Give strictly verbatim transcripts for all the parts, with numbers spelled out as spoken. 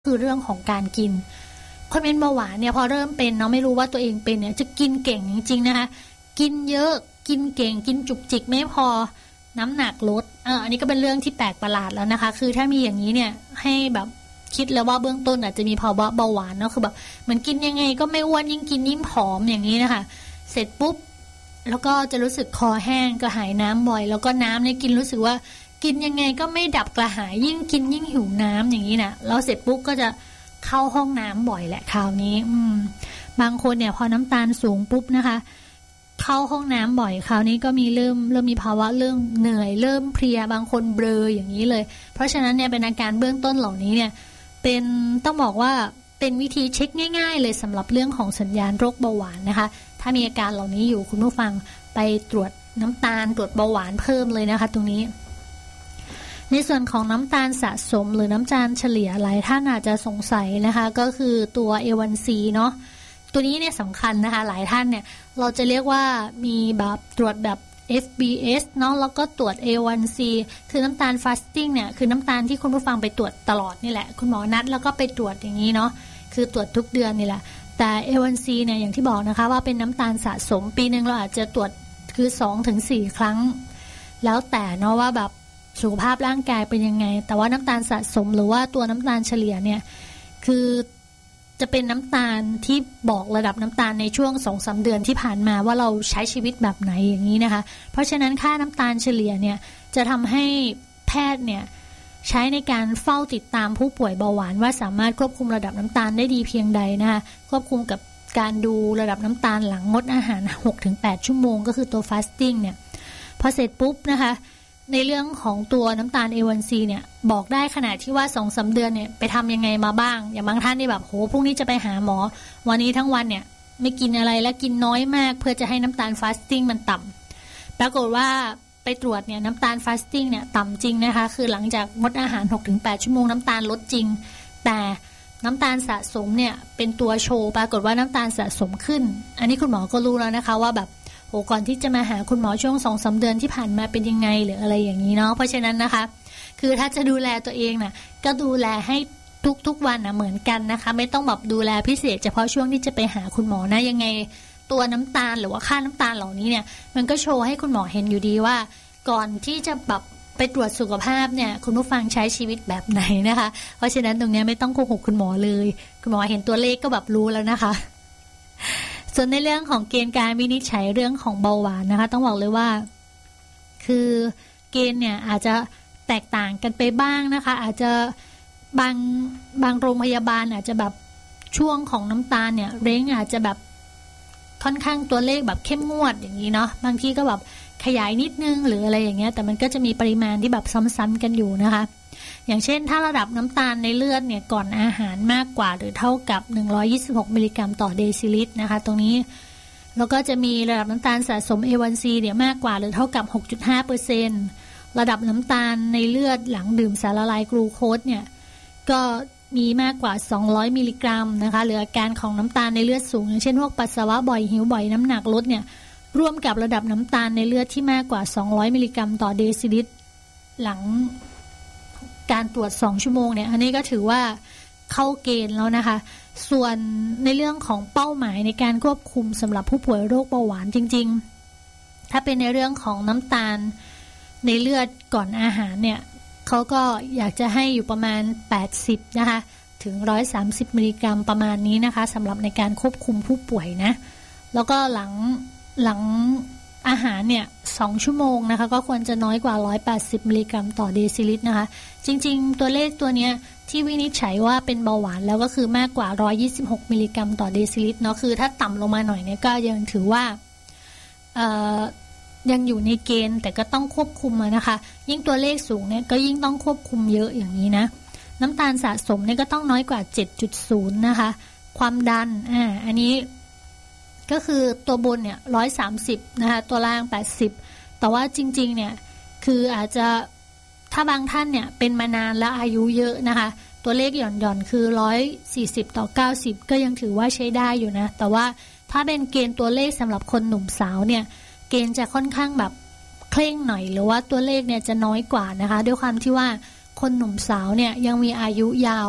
คือเรื่องของการกินคนเป็นเบาหวานเนี่ยพอเริ่มเป็นเนาะไม่รู้ว่าตัวเองเป็นเนี่ยจะกินเก่งจริงๆนะคะกินเยอะกินเก่งกินจุกจิกไม่พอน้ำหนักลดเอออันนี้ก็เป็นเรื่องที่แปลกประหลาดแล้วนะคะคือถ้ามีอย่างนี้เนี่ยให้แบบคิดแล้วว่าเบื้องต้นอาจจะมีภาวะเบาหวานเนาะคือแบบเหมือนกินยังไงก็ไม่อ้วนยิ่งกินยิ่งผอมอย่างนี้นะคะเสร็จปุ๊บแล้วก็จะรู้สึกคอแห้งกระหายน้ำบ่อยแล้วก็น้ำเนี่ยกินรู้สึกว่ากินยังไงก็ไม่ดับกระหายยิ่งกินยิ่งหิวน้ำอย่างนี้นะแล้วเสร็จปุ๊บก็จะเข้าห้องน้ำบ่อยแหละคราวนี้อืมบางคนเนี่ยพอน้ำตาลสูงปุ๊บนะคะเข้าห้องน้ำบ่อยคราวนี้ก็มีเริ่มเริ่มมีภาวะเริ่มเหนื่อยเริ่มเพลียบางคนเบลออย่างนี้เลยเพราะฉะนั้นเนี่ยเป็นอาการเบื้องต้นเหล่านี้เนี่ยเป็นต้องบอกว่าเป็นวิธีเช็คง่ายๆเลยสำหรับเรื่องของสัญญาณโรคเบาหวานนะคะถ้ามีอาการเหล่านี้อยู่คุณผู้ฟังไปตรวจน้ำตาลตรวจเบาหวานเพิ่มเลยนะคะตรงนี้ในส่วนของน้ำตาลสะสมหรือน้ำตาลเฉลี่ยหลายท่านอาจจะสงสัยนะคะก็คือตัว เอ วัน ซี เนาะตัวนี้เนี่ยสำคัญนะคะหลายท่านเนี่ยเราจะเรียกว่ามีแบบตรวจแบบ เอฟ บี เอส เนาะแล้วก็ตรวจ เอ วัน ซี คือน้ำตาลฟาสติ้งเนี่ยคือน้ำตาลที่คุณผู้ฟังไปตรวจตลอดนี่แหละคุณหมอนัดแล้วก็ไปตรวจอย่างนี้เนาะคือตรวจทุกเดือนนี่แหละแต่ เอ วัน ซี เนี่ยอย่างที่บอกนะคะว่าเป็นน้ำตาลสะสมปีนึงเราอาจจะตรวจคือ สองถึงสี่ ครั้งแล้วแต่เนาะว่าแบบสุขภาพร่างกายเป็นยังไงแต่ว่าน้ำตาลสะสมหรือว่าตัวน้ำตาลเฉลี่ยเนี่ยคือจะเป็นน้ำตาลที่บอกระดับน้ำตาลในช่วง สองถึงสาม เดือนที่ผ่านมาว่าเราใช้ชีวิตแบบไหนอย่างนี้นะคะเพราะฉะนั้นค่าน้ำตาลเฉลี่ยเนี่ยจะทำให้แพทย์เนี่ยใช้ในการเฝ้าติดตามผู้ป่วยเบาหวานว่าสามารถควบคุมระดับน้ำตาลได้ดีเพียงใดนะคะควบคุมกับการดูระดับน้ำตาลหลังงดอาหาร หกถึงแปด ชั่วโมงก็คือตัวฟาสติ้งเนี่ยพอเสร็จปุ๊บนะคะในเรื่องของตัวน้ำตาล เอ วัน ซี เนี่ยบอกได้ขนาดที่ว่า สองถึงสาม เดือนเนี่ยไปทำยังไงมาบ้างอย่างบางท่านนี่แบบโหพรุ่งนี้จะไปหาหมอวันนี้ทั้งวันเนี่ยไม่กินอะไรและกินน้อยมากเพื่อจะให้น้ำตาลฟาสติ้งมันต่ำปรากฏว่าไปตรวจเนี่ยน้ำตาลฟาสติ้งเนี่ยต่ำจริงนะคะคือหลังจากงดอาหาร หกถึงแปด ชั่วโมงน้ำตาลลดจริงแต่น้ำตาลสะสมเนี่ยเป็นตัวโชว์ปรากฏว่าน้ำตาลสะสมขึ้นอันนี้คุณหมอก็รู้แล้วนะคะว่าแบบโอ้ก่อนที่จะมาหาคุณหมอช่วง สองถึงสาม เดือนที่ผ่านมาเป็นยังไงหรืออะไรอย่างนี้เนาะเพราะฉะนั้นนะคะคือถ้าจะดูแลตัวเองน่ะก็ดูแลให้ทุกๆวันนะเหมือนกันนะคะไม่ต้องแบบดูแลพิเศษเฉพาะช่วงที่จะไปหาคุณหมอนะยังไงตัวน้ำตาลหรือว่าค่าน้ำตาลเหล่านี้เนี่ยมันก็โชว์ให้คุณหมอเห็นอยู่ดีว่าก่อนที่จะแบบไปตรวจสุขภาพเนี่ยคุณผู้ฟังใช้ชีวิตแบบไหนนะคะเพราะฉะนั้นตรงนี้ไม่ต้องโกหกคุณหมอเลยคุณหมอเห็นตัวเลขก็แบบรู้แล้วนะคะส่วนในเรื่องของเกณฑ์การวินิจฉัยเรื่องของเบาหวานนะคะต้องบอกเลยว่าคือเกณฑ์เนี่ยอาจจะแตกต่างกันไปบ้างนะคะอาจจะบางบางโรงพยาบาลอาจจะแบบช่วงของน้ำตาลเนี่ยเร้งอาจจะแบบค่อนข้างตัวเลขแบบเข้มงวดอย่างนี้เนาะบางทีก็แบบขยายนิดนึงหรืออะไรอย่างเงี้ยแต่มันก็จะมีปริมาณที่แบบซ้ำๆกันอยู่นะคะอย่างเช่นถ้าระดับน้ำตาลในเลือดเนี่ยก่อนอาหารมากกว่าหรือเท่ากับหนึ่งร้อยยี่สิบหกมิลลิกรัมต่อเดซิลิตรนะคะตรงนี้แล้วก็จะมีระดับน้ำตาลสะสม เอ วัน ซี เนี่ยมากกว่าหรือเท่ากับ หกจุดห้าเปอร์เซ็นต์ ระดับน้ำตาลในเลือดหลังดื่มสารละลายกลูโคสเนี่ยก็มีมากกว่าสองร้อยมิลลิกรัมนะคะหรืออาการของน้ำตาลในเลือดสูงอย่างเช่นพวกปัสสาวะบ่อยหิวบ่อยน้ำหนักลดเนี่ยร่วมกับระดับน้ำตาลในเลือดที่มากกว่าสองร้อยมิลลิกรัมต่อเดซิลิตรหลังการตรวจสองชั่วโมงเนี่ยอันนี้ก็ถือว่าเข้าเกณฑ์แล้วนะคะส่วนในเรื่องของเป้าหมายในการควบคุมสำหรับผู้ป่วยโรคเบาหวานจริงๆถ้าเป็นในเรื่องของน้ำตาลในเลือดก่อนอาหารเนี่ยเขาก็อยากจะให้อยู่ประมาณแปดสิบนะคะถึงหนึ่งร้อยสามสิบมิลลิกรัมประมาณนี้นะคะสำหรับในการควบคุมผู้ป่วยนะแล้วก็หลังหลังอาหารเนี่ยสองชั่วโมงนะคะก็ควรจะน้อยกว่าหนึ่งร้อยแปดสิบมิลลิกรัมต่อเดซิลิตรนะคะจริงๆตัวเลขตัวเนี้ยที่วินิจฉัยว่าเป็นเบาหวานแล้วก็คือมากกว่าหนึ่งร้อยยี่สิบหกมิลลิกรัมต่อเดซิลิตรเนาะคือถ้าต่ำลงมาหน่อยเนี่ยก็ยังถือว่าเอ่อยังอยู่ในเกณฑ์แต่ก็ต้องควบคุมนะคะยิ่งตัวเลขสูงเนี่ยก็ยิ่งต้องควบคุมเยอะอย่างนี้นะน้ำตาลสะสมเนี่ยก็ต้องน้อยกว่า เจ็ดจุดศูนย์ นะคะความดันอ่าอันนี้ก็คือตัวบนเนี่ยหนึ่งร้อยสามสิบนะคะตัวล่างแปดสิบแต่ว่าจริงๆเนี่ยคืออาจจะถ้าบางท่านเนี่ยเป็นมานานแล้วอายุเยอะนะคะตัวเลขหย่อนๆคือหนึ่งร้อยสี่สิบต่อเก้าสิบก็ยังถือว่าใช้ได้อยู่นะแต่ว่าถ้าเป็นเกณฑ์ตัวเลขสำหรับคนหนุ่มสาวเนี่ยเกณฑ์จะค่อนข้างแบบเคร่งหน่อยหรือว่าตัวเลขเนี่ยจะน้อยกว่านะคะด้วยความที่ว่าคนหนุ่มสาวเนี่ยยังมีอายุยาว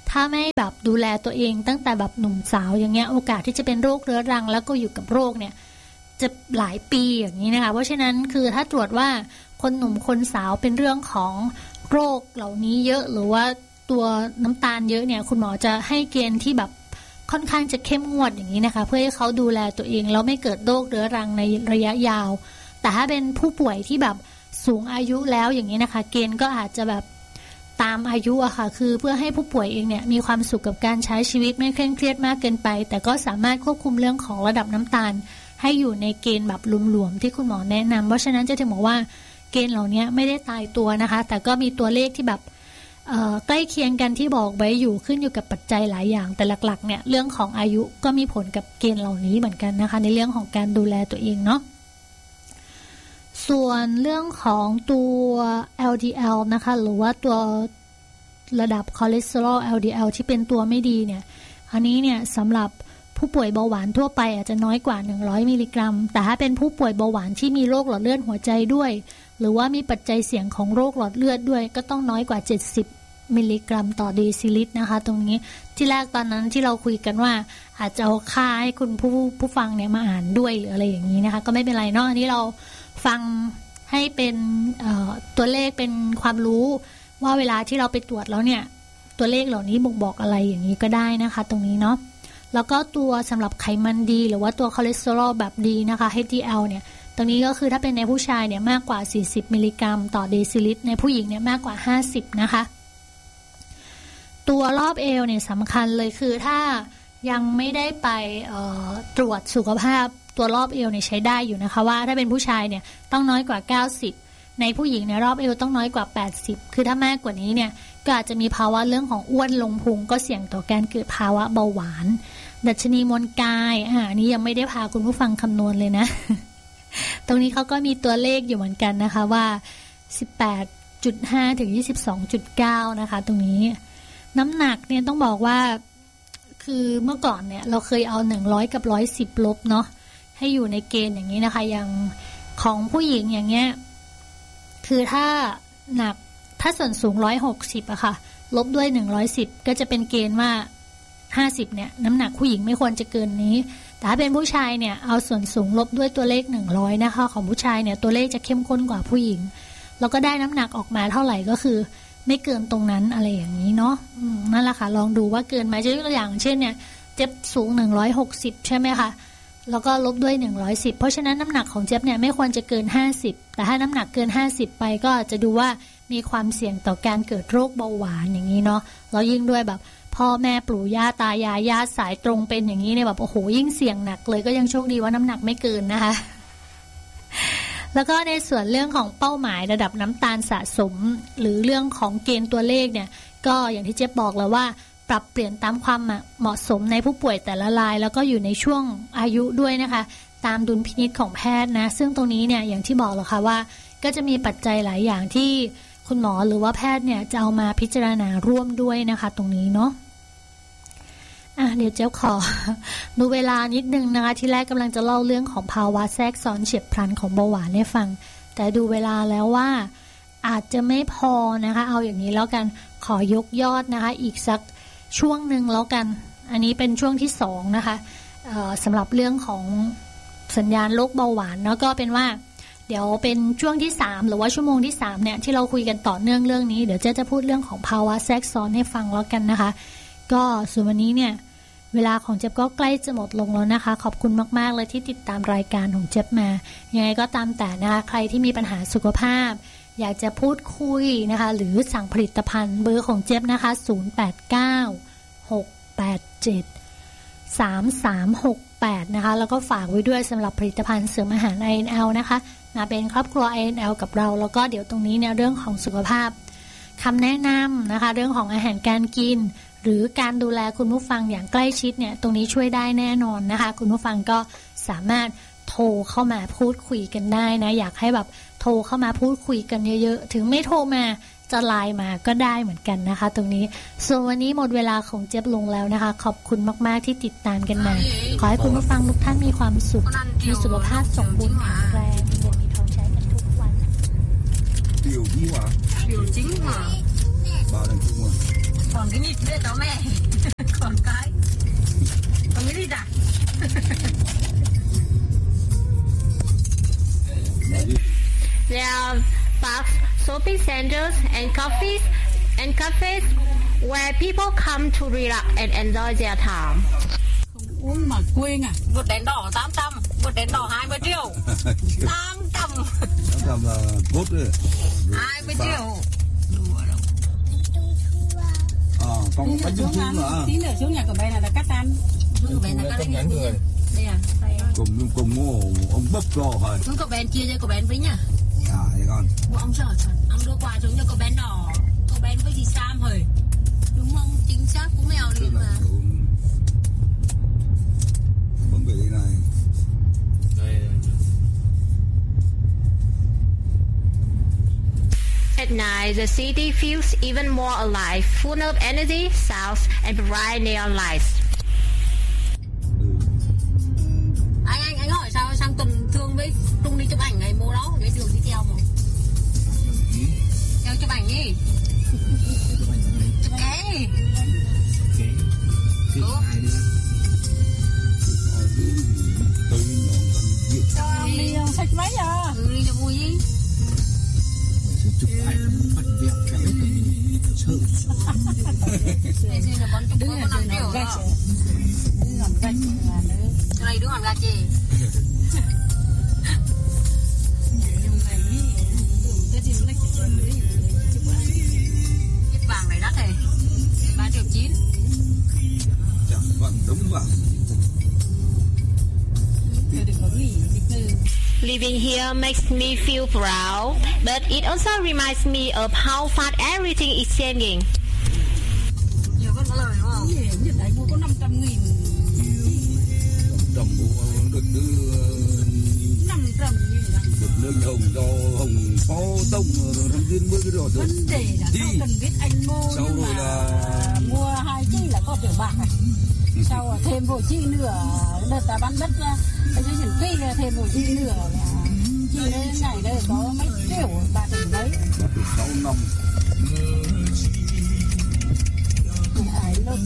ถ้าไม่แบบดูแลตัวเองตั้งแต่แบบหนุ่มสาวอย่างเงี้ยโอกาสที่จะเป็นโรคเรื้อรังแล้วก็อยู่กับโรคเนี่ยจะหลายปีอย่างนี้นะคะเพราะฉะนั้นคือถ้าตรวจว่าคนหนุ่มคนสาวเป็นเรื่องของโรคเหล่านี้เยอะหรือว่าตัวน้ำตาลเยอะเนี่ยคุณหมอจะให้เกณฑ์ที่แบบค่อนข้างจะเข้มงวดอย่างนี้นะคะเพื่อให้เขาดูแลตัวเองแล้วไม่เกิดโรคเรื้อรังในระยะยาวแต่ถ้าเป็นผู้ป่วยที่แบบสูงอายุแล้วอย่างนี้นะคะเกณฑ์ก็อาจจะแบบตามอายุอะค่ะคือเพื่อให้ผู้ป่วยเองเนี่ยมีความสุขกับการใช้ชีวิตไม่เคร่งเครียดมากเกินไปแต่ก็สามารถควบคุมเรื่องของระดับน้ำตาลให้อยู่ในเกณฑ์แบบหลวมๆที่คุณหมอแนะนำเพราะฉะนั้นจะถึงบอกว่าเกณฑ์เหล่านี้ไม่ได้ตายตัวนะคะแต่ก็มีตัวเลขที่แบบใกล้เคียงกันที่บอกไว้อยู่ขึ้นอยู่กับปัจจัยหลายอย่างแต่หลักๆเนี่ยเรื่องของอายุก็มีผลกับเกณฑ์เหล่านี้เหมือนกันนะคะในเรื่องของการดูแลตัวเองเนาะส่วนเรื่องของตัว แอล ดี แอล นะคะหรือว่าตัวระดับคอเลสเตอรอล แอล ดี แอล ที่เป็นตัวไม่ดีเนี่ยอันนี้เนี่ยสำหรับผู้ป่วยเบาหวานทั่วไปอาจจะน้อยกว่าหนึ่งร้อยมิลลิกรัมแต่ถ้าเป็นผู้ป่วยเบาหวานที่มีโรคหลอดเลือดหัวใจด้วยหรือว่ามีปัจจัยเสี่ยงของโรคหลอดเลือดด้วยก็ต้องน้อยกว่าเจ็ดสิบมิลลิกรัมต่อเดซิลิตรนะคะตรงนี้ที่แรกตอนนั้นที่เราคุยกันว่าอาจจะเอาค่าให้คุณผู้ผู้ฟังเนี่ยมาอ่านด้วยหรืออะไรอย่างนี้นะคะก็ไม่เป็นไรเนาะอันนี้เราฟังให้เป็นตัวเลขเป็นความรู้ว่าเวลาที่เราไปตรวจแล้วเนี่ยตัวเลขเหล่านี้บ่งบอกอะไรอย่างนี้ก็ได้นะคะตรงนี้เนาะแล้วก็ตัวสำหรับไขมันดีหรือว่าตัวคอเลสเตอรอลแบบดีนะคะ เอช ดี แอล เนี่ยตรงนี้ก็คือถ้าเป็นในผู้ชายเนี่ยมากกว่าสี่สิบมิลลิกรัมต่อเดซิลิตรในผู้หญิงเนี่ยมากกว่าห้าสิบนะคะตัวรอบเอวเนี่ยสำคัญเลยคือถ้ายังไม่ได้ไปตรวจสุขภาพตัวรอบเอวเนี่ยใช้ได้อยู่นะคะว่าถ้าเป็นผู้ชายเนี่ยต้องน้อยกว่าเก้าสิบในผู้หญิงเนี่ยรอบเอวต้องน้อยกว่าแปดสิบคือถ้ามากกว่านี้เนี่ยก็อาจจะมีภาวะเรื่องของอ้วนลงพุงก็เสี่ยงต่อการเกิดภาวะเบาหวานดัชนีมวลกายอ่านี้ยังไม่ได้พาคุณผู้ฟังคำนวณเลยนะ ตรงนี้เขาก็มีตัวเลขอยู่เหมือนกันนะคะว่า สิบแปดจุดห้า ถึง ยี่สิบสองจุดเก้า นะคะตรงนี้น้ำหนักเนี่ยต้องบอกว่าคือเมื่อก่อนเนี่ยเราเคยเอาหนึ่งร้อยกับหนึ่งร้อยสิบลบเนาะให้อยู่ในเกณฑ์อย่างนี้นะคะอย่างของผู้หญิงอย่างเงี้ยคือถ้าหนักถ้าส่วนสูงหนึ่งร้อยหกสิบอะค่ะลบด้วยหนึ่งร้อยสิบก็จะเป็นเกณฑ์ว่าห้าสิบเนี่ยน้ำหนักผู้หญิงไม่ควรจะเกินนี้แต่ถ้าเป็นผู้ชายเนี่ยเอาส่วนสูงลบด้วยตัวเลขหนึ่งร้อยนะคะของผู้ชายเนี่ยตัวเลขจะเข้มข้นกว่าผู้หญิงแล้วก็ได้น้ำหนักออกมาเท่าไหร่ก็คือไม่เกินตรงนั้นอะไรอย่างนี้เนาะนั่นแหละค่ะลองดูว่าเกินไหมยกตัวอย่างเช่นเนี่ยเจ็บสูงหนึ่งร้อยหกสิบใช่ไหมคะแล้วก็ลบด้วยหนึ่งร้อยสิบเพราะฉะนั้นน้ำหนักของเจี๊ยบเนี่ยไม่ควรจะเกินห้าสิบแต่ถ้าน้ำหนักเกินห้าสิบไปก็จะดูว่ามีความเสี่ยงต่อการเกิดโรคเบาหวานอย่างนี้เนาะแล้วยิ่งด้วยแบบพ่อแม่ปู่ย่าตายายญาติสายตรงเป็นอย่างนี้เนี่ยแบบโอ้โหยิ่งเสี่ยงหนักเลยก็ยังโชคดีว่าน้ำหนักไม่เกินนะคะ แล้วก็ในส่วนเรื่องของเป้าหมายระดับน้ำตาลสะสมหรือเรื่องของเกณฑ์ตัวเลขเนี่ยก็อย่างที่เจี๊ยบบอกแล้วว่าปรับเปลี่ยนตามความเหมาะสมในผู้ป่วยแต่ละรายแล้วก็อยู่ในช่วงอายุด้วยนะคะตามดุลพินิจของแพทย์นะซึ่งตรงนี้เนี่ยอย่างที่บอกแล้วค่ะว่าก็จะมีปัจจัยหลายอย่างที่คุณหมอหรือว่าแพทย์เนี่ยจะเอามาพิจารณาร่วมด้วยนะคะตรงนี้เนาะอ่ะเดี๋ยวเจ๊ขอดูเวลานิดนึงนะคะที่แรกกำลังจะเล่าเรื่องของภาวะแทรกซ้อนเฉียบพลันของเบาหวานให้ฟังแต่ดูเวลาแล้วว่าอาจจะไม่พอนะคะเอาอย่างนี้แล้วกันขอยกยอดนะคะอีกสักช่วงหนึ่งแล้วกันอันนี้เป็นช่วงที่สองนะคะสำหรับเรื่องของสัญญาณโรคเบาหวานแล้วก็เป็นว่าเดี๋ยวเป็นช่วงที่สามหรือว่าชั่วโมงที่สามเนี่ยที่เราคุยกันต่อเนื่องเรื่องนี้เดี๋ยวเจ๊จะพูดเรื่องของภาวะแทรกซ้อนให้ฟังแล้วกันนะคะก็ส่วนวันนี้เนี่ยเวลาของเจ๊ก็ใกล้จะหมดลงแล้วนะคะขอบคุณมากๆเลยที่ติดตามรายการของเจ๊มายังไงก็ตามแต่นะคะใครที่มีปัญหาสุขภาพอยากจะพูดคุยนะคะหรือสั่งผลิตภัณฑ์เบอร์ของเจ๊นะคะศูนย์ แปด เก้า หก แปด เจ็ด สาม สาม หก แปดนะคะแล้วก็ฝากไว้ด้วยสำหรับผลิตภัณฑ์เสริมอาหาร ไอ เอ็น แอล นะคะมาเป็นครอบครัว ไอ เอ็น แอล กับเราแล้วก็เดี๋ยวตรงนี้เนี่ยเรื่องของสุขภาพคำแนะนำนะคะเรื่องของอาหารการกินหรือการดูแลคุณผู้ฟังอย่างใกล้ชิดเนี่ยตรงนี้ช่วยได้แน่นอนนะคะคุณผู้ฟังก็สามารถโทรเข้ามาพูดคุยกันได้นะอยากให้แบบโทรเข้ามาพูดคุยกันเยอะๆถึงไม่โทรมาจะไลน์มาก็ได้เหมือนกันนะคะตรงนี้ส่วนวันนี้หมดเวลาของเจี๊ยบลงแล้วนะคะขอบคุณมากๆที่ติดตามกันมาขอให้คุณผู้ฟังทุกท่านมีความสุขมีสุขภาพสมบูรณ์แข็งแรงมีเงินมีทองใช้กันทุกวัน柳金华，柳金华，八人中文。 Còn cái nhịp nữa đó mẹ. Còn cái Còn cái gì à? There are parks, shopping centers, and coffees and cafes where people come to relax and enjoy their time. Uống mà quên à? Vượt đèn đỏ tám trăm, vượt đèn đỏ hai mươi triệu. tám trăm. tám trăm là cốt đấy. hai mươi triệu. À, còn bánh trung thu nữa. Tí nữa xuống nhà của bé này là cắt ăn. Của bé là cắt ăn người. Đây à? Cùng cùng ngô ông bắp cò hỏi. Chúng cậu bé chia cho cậu bé với nhá. À, vậy con. Bộ ông sợ chuẩn. Ông đưa quà xuống cho cậu bé đỏ. Cậu bé với gì Sam rồi. Đúng không? Chính xác cũng mèo đi mà. Bấm về đây này. Đây. At night, the city feels even more alive, full of energy, sounds, and bright neon lights. Anh anh anh hỏi sao sang tuần thương với Trung đi chụp ảnh ngày mua đó, cái đường đi theo mà. Theo chụp ảnh đi. Cái. Đi sách mấy à? Ừ, đi cho vui đi. Chụp ảnh bắt vẹo vẹo hết mình sợ. Để xem là con chụp có con làm điều đó. Đứng làm gạch là nữa. Cái này đứng làm gạch gì? Cái vàng này đắt này. ba triệu chín. Chẳng vâng đúng vàng. Living here makes me feel proud, but it also reminds me of how fast everything is changing. Nhiều vẫn có lời đúng không? Hiện tại mua có năm trăm nghìn. Đồng mua được đưa năm trăm nghìn. được đưa hồng cho hồng phó tông thằng viên mới cái rồi. Vấn đề là không cần biết anh mua sau nhưng rồi mà là mua hai chi là có tiểu bạc này. Sau là thêm một chi nữa đợt ta bán đất ra cái những cây là thêm một chi nữa là chi này này đây có mấy triệu bạc tỷ đấy. sáu năm. Ai luôn.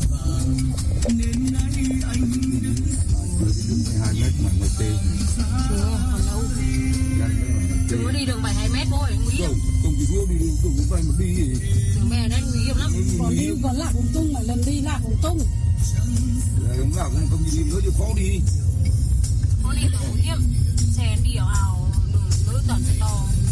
hai mét mà người tê. Chưa, còn lâu. Chưa đi đường bảy hai mét thôi, nguy hiểm. Không chỉ đi đường cùng với bay mà đi. Đường mẹ đây nguy hiểm lắm. Còn đi còn lạc vùng tung mà lần đi lạc vùng tung. Đúng là không không đi nữa chứ khó đi. Khó đi là nguy hiểm. Xe đi ảo ảo, đường lối toàn xe to.